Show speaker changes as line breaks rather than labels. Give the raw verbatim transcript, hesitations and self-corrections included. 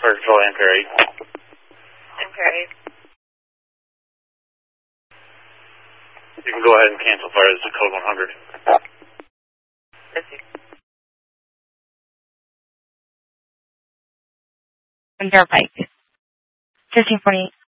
Fire Control, Ampere eight.
Ampere eight.
You can go ahead and cancel fire. This is code one hundred.
fifty.
Ampere Pike. fifteen forty-eight.